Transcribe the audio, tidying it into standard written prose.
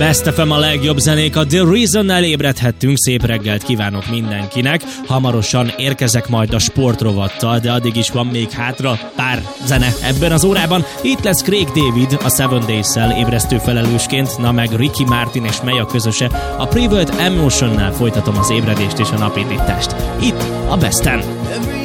Best FM a legjobb zenék, a The Reason-nel ébredhettünk, szép reggelt kívánok mindenkinek. Hamarosan érkezek majd a sportrovattal, de addig is van még hátra pár zene ebben az órában. Itt lesz Craig David a Seven Days-szel ébresztő felelősként, na meg Ricky Martin és Meja közöse. A Preworld Emotion-nál folytatom az ébredést és a napindítást. Itt a Besten.